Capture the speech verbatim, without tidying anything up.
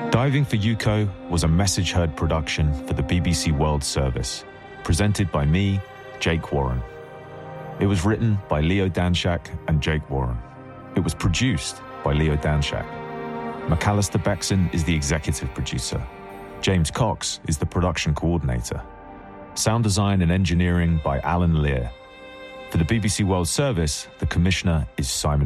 Diving for Yuko was a Message Heard production for the B B C World Service, presented by me, Jake Warren. It was written by Leo Danshak and Jake Warren. It was produced by Leo Danshak. McAllister Bexon is the executive producer. James Cox is the production coordinator. Sound design and engineering by Alan Lear. For the B B C World Service, the commissioner is Simon